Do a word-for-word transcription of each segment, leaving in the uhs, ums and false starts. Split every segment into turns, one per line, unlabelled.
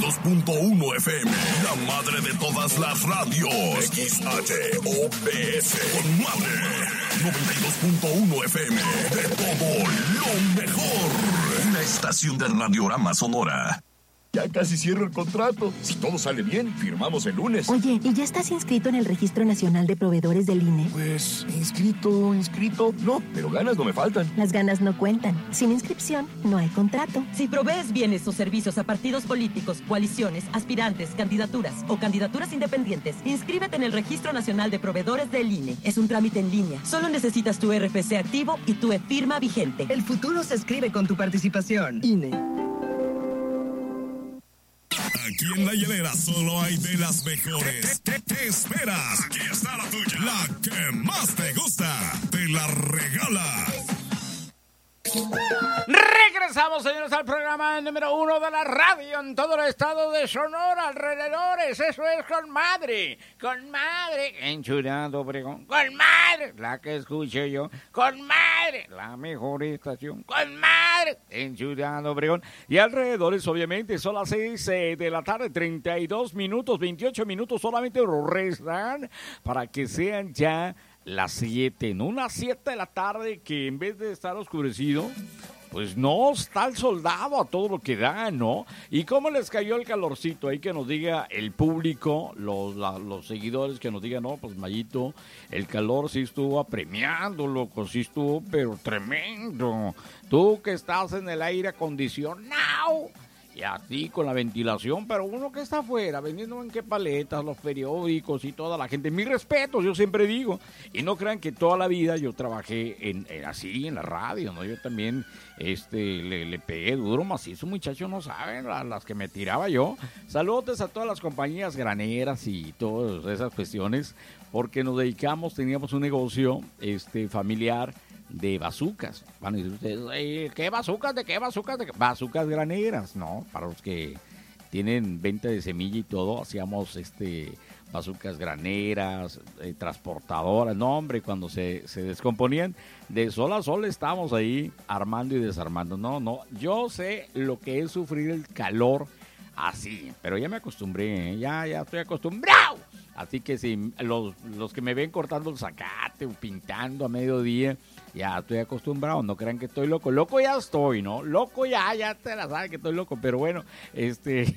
dos punto uno F M, la madre de todas las radios. X H O P S, con madre. noventa y dos punto uno F M, de todo lo mejor. Una estación de Radiorama Sonora.
Ya casi cierro el contrato. Si todo sale bien, firmamos el lunes.
Oye, ¿y ya estás inscrito en el Registro Nacional de Proveedores del I N E?
Pues, inscrito, inscrito, no, pero ganas no me faltan.
Las ganas no cuentan. Sin inscripción, no hay contrato.
Si provees bienes o servicios a partidos políticos, coaliciones, aspirantes, candidaturas o candidaturas independientes, inscríbete en el Registro Nacional de Proveedores del I N E. Es un trámite en línea. Solo necesitas tu R F C activo y tu e-firma vigente.
El futuro se escribe con tu participación. I N E.
Aquí en La Hielera solo hay de las mejores. ¿Qué, qué, qué esperas? Aquí está la tuya. La que más te gusta. Te la regala.
Regresamos, señores, al programa número uno de la radio en todo el estado de Sonora, alrededores. Eso es Con Madre, Con Madre, enchulado Obregón, Con Madre, la que escuché yo, Con Madre, la mejor estación, Con Madre, enchulado Obregón. Y alrededores, obviamente, son las seis eh, de la tarde, treinta y dos minutos, veintiocho minutos solamente restan para que sean ya las siete, ¿no? Unas siete de la tarde que en vez de estar oscurecido, pues no, está el soldado a todo lo que da, ¿no? ¿Y cómo les cayó el calorcito? Ahí que nos diga el público, los, la, los seguidores que nos digan, no, pues Mayito, el calor sí estuvo apremiando, loco, sí estuvo, pero tremendo. Tú que estás en el aire acondicionado, y así con la ventilación, pero uno que está afuera, vendiendo en qué paletas, los periódicos y toda la gente. Mis respetos, yo siempre digo. Y no crean que toda la vida yo trabajé en, en así, en la radio, ¿no? Yo también este, le, le pegué duro, macizo, muchachos, no saben, las, las que me tiraba yo. Saludos a todas las compañías graneras y todas esas cuestiones, porque nos dedicamos, teníamos un negocio este, familiar de bazucas. Van a decir ustedes, ¿qué bazucas? ¿De qué bazucas? ¿De qué? Bazucas graneras, ¿no? Para los que tienen venta de semilla y todo, hacíamos este bazucas graneras, eh, transportadoras, no hombre, cuando se, se descomponían, de sol a sol estábamos ahí armando y desarmando. No, no, yo sé lo que es sufrir el calor así, pero ya me acostumbré, ¿eh? ya, ya estoy acostumbrado. Así que si los, los que me ven cortando el zacate o pintando a mediodía, ya estoy acostumbrado, no crean que estoy loco. Loco ya estoy, ¿no? Loco ya, ya te la saben que estoy loco, pero bueno, este...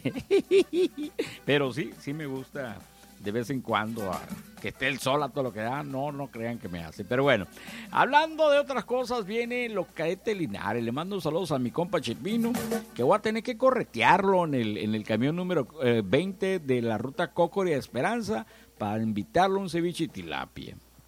pero sí, sí me gusta de vez en cuando a, que esté el sol a todo lo que da, no, no crean que me hace. Pero bueno, hablando de otras cosas, viene Locaete Linares. Le mando saludos a mi compa Chepino, que voy a tener que corretearlo en el, en el camión número eh, veinte de la ruta Cocori a Esperanza para invitarlo a un ceviche y tilapia.